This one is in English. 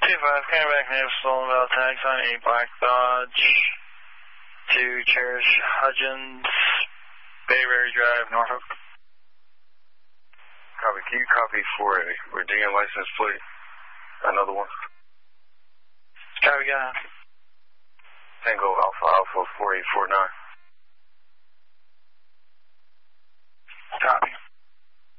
2-5, coming back from stolen about tags on a black Dodge to Cherish Hudgens, Bayberry Drive, Norfolk. Copy. Can you copy for a Virginia license plate? Another one. Copy, got it. Tango Alpha 4849.